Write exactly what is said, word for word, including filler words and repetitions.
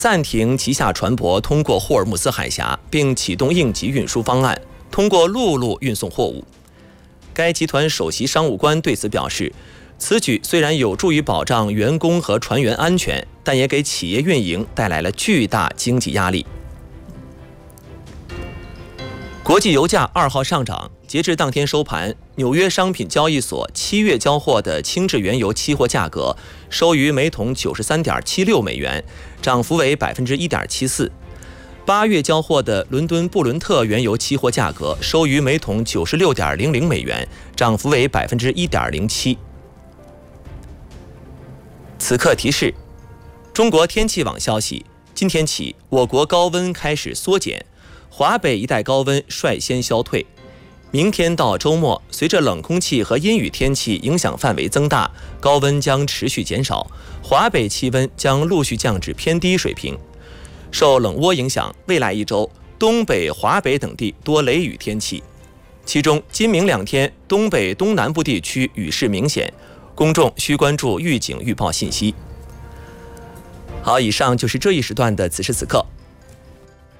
暂停旗下船舶通过霍尔木兹海峡，并启动应急运输方案，通过陆路运送货物。该集团首席商务官对此表示，此举虽然有助于保障员工和船员安全，但也给企业运营带来了巨大经济压力。国际油价二号上涨，截至当天收盘，纽约商品交易所七月交货的轻质原油期货价格收于每桶九十三点七六美元，涨幅为百分之一点七四。八月交货的伦敦布伦特原油期货价格收于每桶九十六点零零美元，涨幅为百分之一点零七。此刻提示：中国天气网消息，今天起，我国高温开始缩减。华北一带高温率先消退，明天到周末，随着冷空气和阴雨天气影响范围增大，高温将持续减少，华北气温将陆续降至偏低水平。受冷涡影响，未来一周，东北、华北等地多雷雨天气，其中今明两天，东北、东南部地区雨势明显，公众需关注预警预报信息。好，以上就是这一时段的此时此刻。